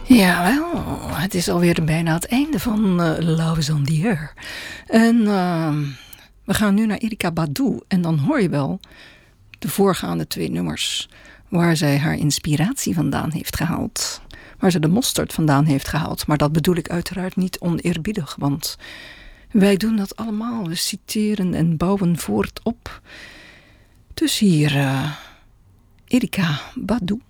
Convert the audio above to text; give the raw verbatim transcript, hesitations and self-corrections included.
Ja, wel, het is alweer bijna het einde van uh, Love is on the Air. En uh, we gaan nu naar Erykah Badu. En dan hoor je wel de voorgaande twee nummers waar zij haar inspiratie vandaan heeft gehaald. Waar ze de mosterd vandaan heeft gehaald. Maar dat bedoel ik uiteraard niet oneerbiedig, want wij doen dat allemaal. We citeren en bouwen voort op. Dus hier uh, Erykah Badu.